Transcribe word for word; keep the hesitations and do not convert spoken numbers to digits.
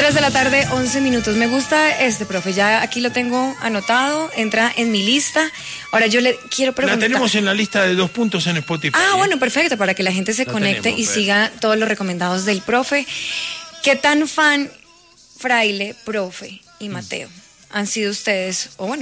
tres de la tarde, once minutos. Me gusta este, profe. Ya aquí lo tengo anotado. Entra en mi lista. Ahora yo le quiero preguntar. La tenemos en la lista de dos puntos en Spotify. Ah, ¿eh? bueno, perfecto. Para que la gente se La conecte tenemos, y pues. siga todos los recomendados del profe. ¿Qué tan fan, Fraile, profe y Mateo han sido ustedes? O bueno.